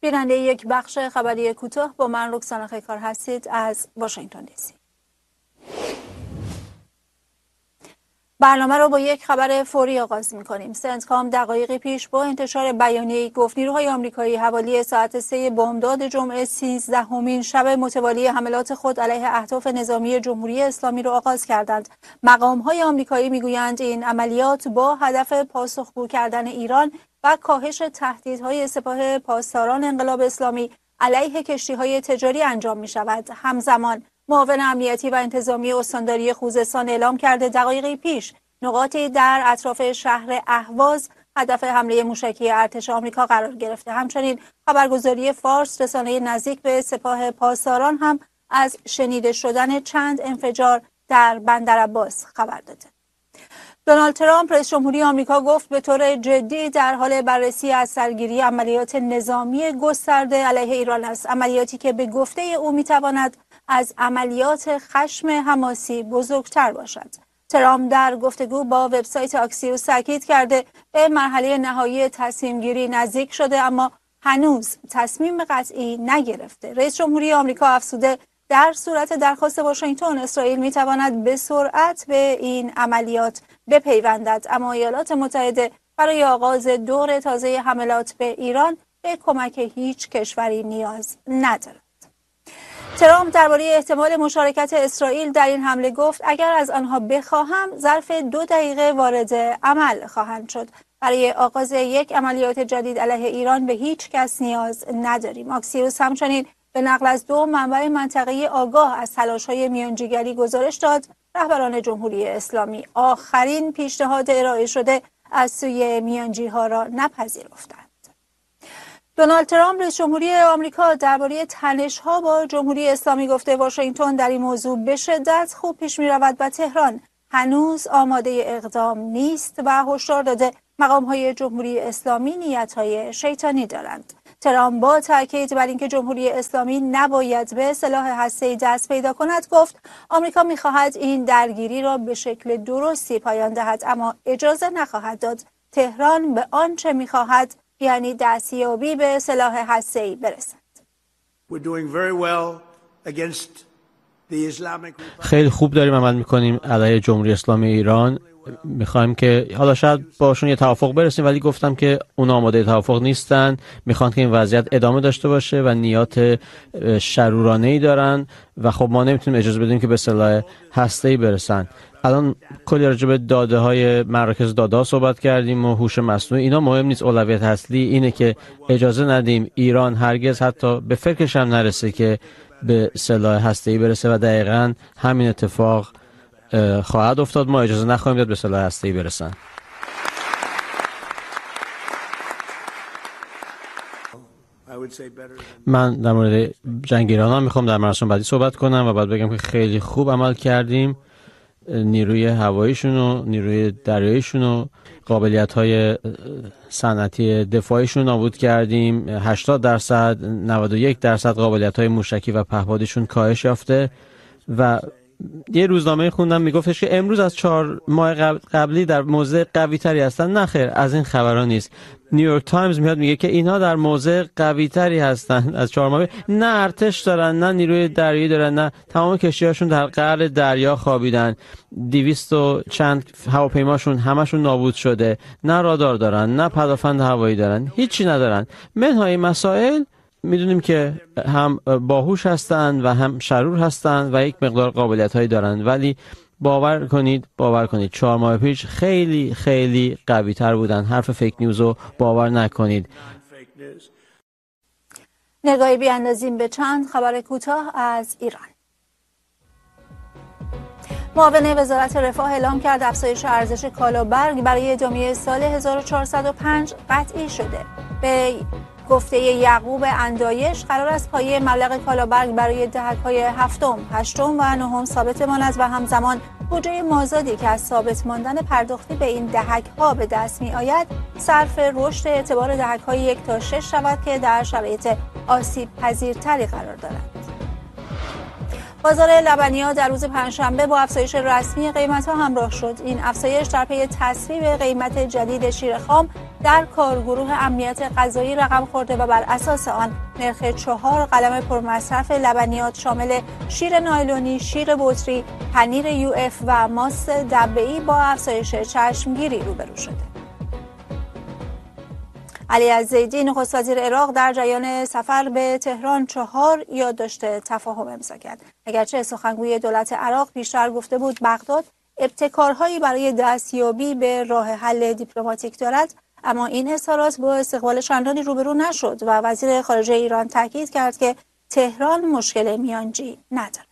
بیننده یک بخش خبری کوتاه با من رکسانا خیکار هستید از واشنگتن دی سی. برنامه رو با یک خبر فوری آغاز می‌کنیم. سنتکام دقایقی پیش با انتشار بیانیه‌ای گفت نیروهای آمریکایی حوالی ساعت 3 بامداد جمعه 13مین شب متوالی حملات خود علیه اهداف نظامی جمهوری اسلامی را آغاز کردند. مقام‌های آمریکایی می‌گویند این عملیات با هدف پاسخگو کردن ایران و کاهش تهدیدهای سپاه پاسداران انقلاب اسلامی علیه کشتی‌های تجاری انجام می‌شود. همزمان معاون امنیتی و انتظامی استانداری خوزستان اعلام کرده دقایقی پیش نقاطی در اطراف شهر اهواز هدف حمله موشکی ارتش آمریکا قرار گرفته. همچنین خبرگزاری فارس رسانه نزدیک به سپاه پاسداران هم از شنیده شدن چند انفجار در بندرعباس خبر داده. دونالد ترامپ رئیس جمهوری آمریکا گفت به طور جدی در حال بررسی از سرگیری عملیات نظامی گسترده علیه ایران است، عملیاتی که به گفته او میتواند از عملیات خشم حماسی بزرگتر باشد. ترامپ در گفتگو با وبسایت آکسیوس تاکید کرده به مرحله نهایی تصمیم گیری نزدیک شده اما هنوز تصمیم قطعی نگرفته. رئیس جمهوری آمریکا افزوده در صورت درخواست واشنگتن اسرائیل میتواند به سرعت به این عملیات بپیوندد، اما ایالات متحده برای آغاز دور تازه حملات به ایران به کمک هیچ کشوری نیاز ندارد. ترامپ درباره احتمال مشارکت اسرائیل در این حمله گفت اگر از آنها بخواهم ظرف 2 دقیقه وارد عمل خواهند شد. برای آغاز یک عملیات جدید علیه ایران به هیچ کس نیاز نداریم. آکسیوس همچنین به نقل از 2 منبع منطقه‌ای آگاه از تلاش‌های میانجیگری گزارش داد رهبران جمهوری اسلامی آخرین پیشنهاد ارائه شده از سوی میانجی‌ها را نپذیرفتند. دونالد ترامپ رئیس جمهوری آمریکا درباره تنش‌ها با جمهوری اسلامی گفته واشنگتن در این موضوع به شدت خوب پیش می‌رود و تهران هنوز آماده اقدام نیست و هشدار داده مقام‌های جمهوری اسلامی نیت‌های شیطانی دارند. ترامپ با تاکید بر اینکه جمهوری اسلامی نباید به سلاح هسته‌ای دست پیدا کند گفت آمریکا می‌خواهد این درگیری را به شکل درستی پایان دهد اما اجازه نخواهد داد تهران به آنچه می‌خواهد یعنی دستیابی به سلاح هسته‌ای برسد. خیلی خوب داریم عمل می‌کنیم علیه جمهوری اسلامی ایران. میخوایم که حالا شاید باشون یه توافق برسیم ولی گفتم که اون آماده توافق نیستن، میخوان که این وضعیت ادامه داشته باشه و نیات شرورانه‌ای دارن و خب ما نمیتونیم اجازه بدیم که به سلاح هسته‌ای برسن. الان کلی راجع به داده‌های مراکز داده صحبت کردیم و هوش مصنوعی، اینا مهم نیست. اولویت اصلی اینه که اجازه ندیم ایران هرگز حتی به فکرش هم نرسه که به سلاح هسته‌ای برسه و دقیقاً همین اتفاق خواهد افتاد. ما اجازه نخواهیم داد به سلاح هسته‌ای برسن. من در مورد جنگ ایران هم میخوام در مراسم بعدی صحبت کنم و بعد بگم که خیلی خوب عمل کردیم. نیروی هواییشون و نیروی دریاییشون و قابلیت‌های صنعتی دفاعیشون نابود کردیم. 80%، 91% قابلیت‌های موشکی و پهپادیشون کاهش یافته و یه روزنامه خوندم میگفتش که امروز از 4 ماه قبلی در موضع قوی تری هستن. نه خیر، از این خبرها نیست. نیویورک تایمز میاد میگه که اینها در موضع قوی تری هستن از 4 ماه. نه ارتش دارن، نه نیروی دریایی دارن، نه تمام کشتی‌هاشون در قعر دریا خوابیدن. 200 و چند هواپیماشون همشون نابود شده. نه رادار دارن، نه پدافند هوایی دارن، هیچی ندارن. منهای مسائل میدونیم که هم باهوش هستند و هم شرور هستند و یک مقدار قابلیت هایی دارند، ولی باور کنید 4 ماه پیش خیلی خیلی قوی تر بودن. حرف فیک نیوز رو باور نکنید. نگاهی بیاندازیم به چند خبر کوتاه از ایران. معاون وزارت رفاه اعلام کرد افزایش ارزش کالابرگ برای ادامه سال 1405 قطعی شده. به گفته یعقوب اندایش قرار است پایه مبلغ کالابرگ برای دهک‌های هفتم، هشتم و نهم ثابت ماند و همزمان بودجه مازادی که از ثابت ماندن پرداختی به این دهک‌ها به دست می‌آید صرف رشد اعتبار دهک‌های 1 تا 6 شود که در شرایط آسیب پذیرتری قرار دارد. بازار لبنیات در روز پنجشنبه با افزایش رسمی قیمت‌ها همراه شد. این افزایش در پی تصویب قیمت جدید شیر خام در کارگروه امنیت غذایی رقم خورده و بر اساس آن نرخ 4 قلم پرمصرف لبنیات شامل شیر نایلونی، شیر بطری، پنیر UF و ماست دبه‌ای با افزایش چشمگیری روبرو شده. علی الزیدی نخست وزیر عراق در جریان سفر به تهران 4 یادداشت تفاهم امضا کرد. اگرچه سخنگوی دولت عراق پیشتر گفته بود بغداد ابتکارهایی برای دستیابی به راه حل دیپلماتیک دارد، اما این اظهارات با استقبال چندانی روبرو نشد و وزیر خارجه ایران تاکید کرد که تهران مشکل میانجی ندارد.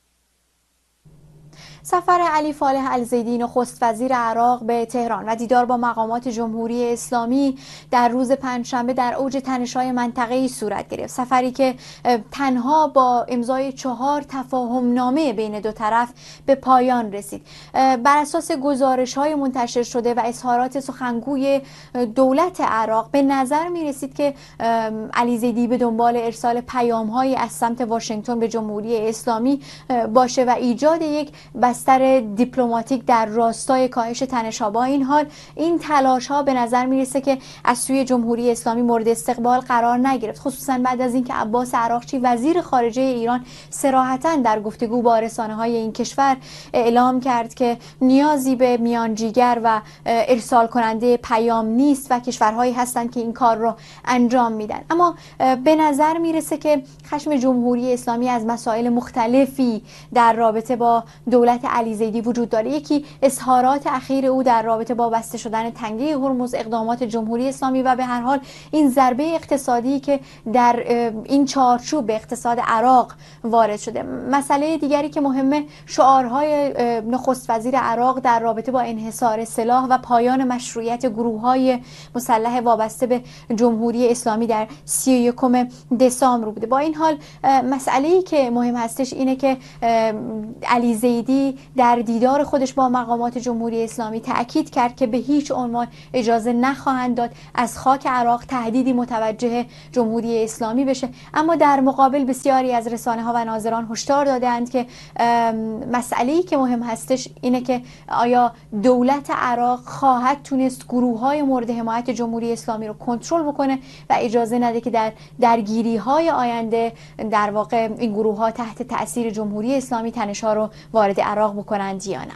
سفر علی فالح الزیدی نخست وزیر عراق به تهران و دیدار با مقامات جمهوری اسلامی در روز پنجشنبه در اوج تنش‌های منطقه‌ای صورت گرفت. سفری که تنها با امضای 4 تفاهمنامه بین دو طرف به پایان رسید. بر اساس گزارش‌های منتشر شده و اظهارات سخنگوی دولت عراق به نظر می‌رسید که علی زیدی به دنبال ارسال پیام‌هایی از سمت واشنگتن به جمهوری اسلامی باشه و ایجاد یک بستر دیپلماتیک در راستای کاهش تنش‌ها. با این حال این تلاش‌ها به نظر میرسه که از سوی جمهوری اسلامی مورد استقبال قرار نگرفت، خصوصا بعد از اینکه عباس عراقچی وزیر خارجه ایران صراحتاً در گفتگو با رسانه‌های این کشور اعلام کرد که نیازی به میانجیگر و ارسال کننده پیام نیست و کشورهایی هستند که این کار رو انجام میدن. اما به نظر میرسه که خشم جمهوری اسلامی از مسائل مختلفی در رابطه با دولت علی زیدی وجود داره. یکی اظهارات اخیر او در رابطه با بسته شدن تنگه هرمز، اقدامات جمهوری اسلامی و به هر حال این ضربه اقتصادی که در این چارچوب به اقتصاد عراق وارد شده. مسئله دیگری که مهمه شعارهای نخست وزیر عراق در رابطه با انحصار سلاح و پایان مشروعیت گروه‌های مسلح وابسته به جمهوری اسلامی در 31 دسامبر بوده. با این حال مسئله‌ای که مهم هستش اینه که علی زیدی در دیدار خودش با مقامات جمهوری اسلامی تأکید کرد که به هیچ عنوان اجازه نخواهند داد از خاک عراق تهدیدی متوجه جمهوری اسلامی بشه. اما در مقابل بسیاری از رسانه‌ها و ناظران هشدار دادند که مسئله‌ای که مهم هستش اینه که آیا دولت عراق خواهد تونست گروه‌های مورد حمایت جمهوری اسلامی رو کنترل بکنه و اجازه نده که در درگیری‌های آینده در واقع این گروه‌ها تحت تأثیر جمهوری اسلامی تنش‌ها رو وارد عراق بکنند یا نه.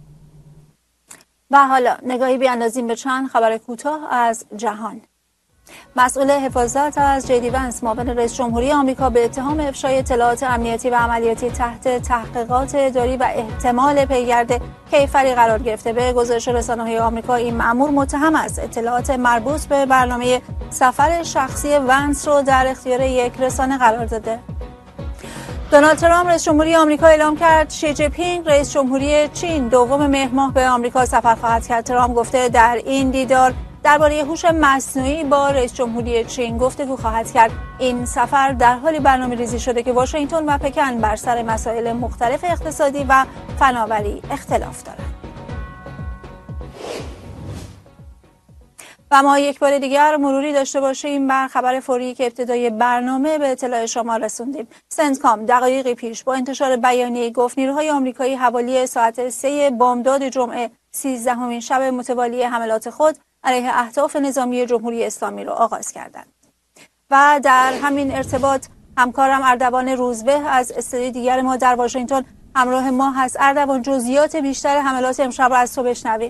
و حالا نگاهی بیاندازیم به چند خبر کوتاه از جهان. مسئول حفاظت از جی دی ونس معاون رئیس جمهوری آمریکا به اتهام افشای اطلاعات امنیتی و عملیاتی تحت تحقیقات اداری و احتمال پیگرد کیفری قرار گرفته. به گزارش رسانه‌های آمریکا این مأمور متهم است اطلاعات مربوط به برنامه سفر شخصی ونس رو در اختیار یک رسانه قرار داده. دونالد ترامپ رئیس جمهوری آمریکا اعلام کرد شی جی پینگ رئیس جمهوری چین دوم مهر ماه به آمریکا سفر خواهد کرد. ترامپ گفته در این دیدار درباره هوش مصنوعی با رئیس جمهوری چین گفتگو خواهد کرد. این سفر در حالی برنامه‌ریزی شده که واشنگتن و پکن بر سر مسائل مختلف اقتصادی و فناوری اختلاف دارند. و ما یک بار دیگر مروری داشته باشیم بر خبر فوری که ابتدای برنامه به اطلاع شما رسوندیم. سنتکام دقایقی پیش با انتشار بیانیه گفت نیروهای آمریکایی حوالی ساعت 3 بامداد جمعه 13مین شب متوالی حملات خود علیه اهداف نظامی جمهوری اسلامی را آغاز کردند. و در همین ارتباط همکارم اردوان روزبه از استودیوی دیگر ما در واشنگتن همراه ما هست. اردوان، جزئیات بیشتر حملات امشب را از تو بشنویم.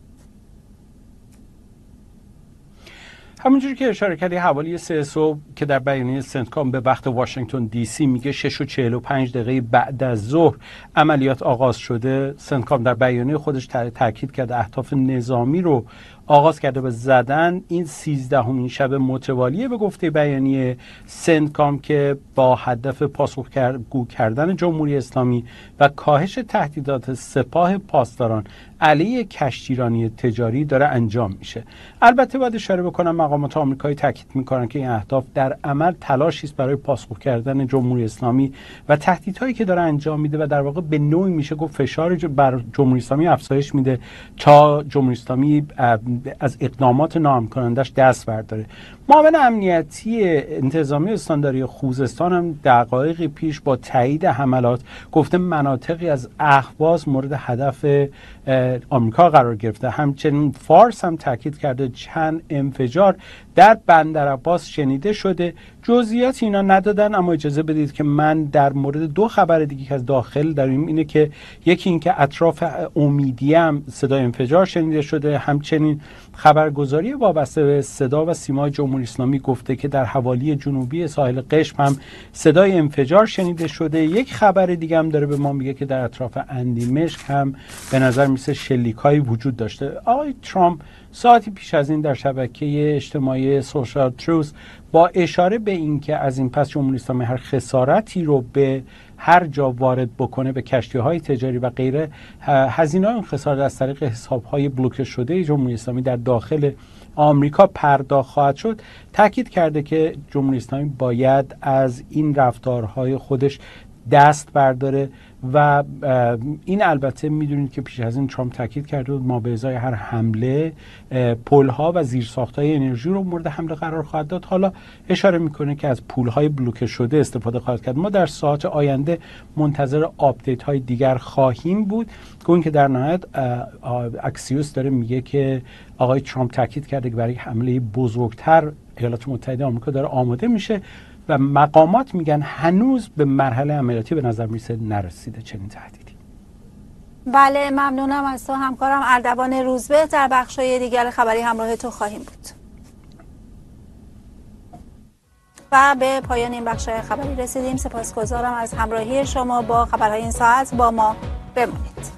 همونجوری که اشاره کردی حوالی 3 صبح که در بیانیه سنتکام به وقت واشنگتن دی سی میگه 6:45 بعد از ظهر عملیات آغاز شده. سنتکام در بیانیه خودش تاکید کرده اهداف نظامی رو آغاز کرده به زدن. این 13مین شب متوالیه به گفته بیانیه سنتکام که با هدف پاسخگو کردن جمهوری اسلامی و کاهش تهدیدات سپاه پاسداران علیه کشتیرانی تجاری داره انجام میشه. البته باید اشاره بکنم مقامات آمریکایی تاکید میکنن که این اهداف در عمل تلاشی است برای پاسخگو کردن جمهوری اسلامی و تهدیدهایی که داره انجام میده و در واقع به نوعی میشه گفت فشار بر جمهوری اسلامی افزایش میده تا جمهوری اسلامی از اقدامات ناامن کنندش دست برداره. معاون امنیتی انتظامی استانداری خوزستان هم دقایقی پیش با تایید حملات گفته مناطقی از اهواز مورد هدف آمریکا قرار گرفته. همچنین فارس هم تاکید کرده چند انفجار در بندرعباس شنیده شده. جزئیات اینا ندادن، اما اجازه بدید که من در مورد دو خبر دیگه که از داخل داریم اینه که یکی این که اطراف امیدیه هم صدای انفجار شنیده شده. همچنین خبرگزاری وابسته به صدا و سیمای جمهوری اسلامی گفته که در حوالی جنوبی ساحل قشم هم صدای انفجار شنیده شده. یک خبر دیگه هم داره به ما میگه که در اطراف اندیمشک هم به نظر میسه شلیکایی وجود داشته. آقای ترامپ ساعتی پیش از این در شبکه اجتماعی سوشال تروث با اشاره به این که از این پس جمهوری اسلامی هر خسارتی رو به هر جا وارد بکنه به کشتی‌های تجاری و غیره، هزینه این خسارت از طریق حساب‌های بلوکه شده جمهوری اسلامی در داخل آمریکا پرداخت خواهد شد، تاکید کرده که جمهوری اسلامی باید از این رفتارهای خودش دست برداره و این البته میدونید که پیش از این ترامپ تاکید کرده ما به ازای هر حمله پل‌ها و زیرساخت‌های انرژی رو مورد حمله قرار خواهد داد. حالا اشاره میکنه که از پول‌های بلوکه شده استفاده خواهد کرد. ما در ساعات آینده منتظر آپدیت‌های دیگر خواهیم بود. گویا که در نهایت اکسیوس داره میگه که آقای ترامپ تاکید کرده که برای حمله بزرگتر ایالات متحده آمریکا داره آماده میشه و مقامات میگن هنوز به مرحله عملیاتی به نظر میسه نرسیده چنین تهدیدی. بله، ممنونم از تو همکارم اردوان روزبه. در بخشای دیگر خبری همراه تو خواهیم بود. و به پایان این بخش خبری رسیدیم. سپاسگزارم از همراهی شما با خبرهای این ساعت. با ما بمانید.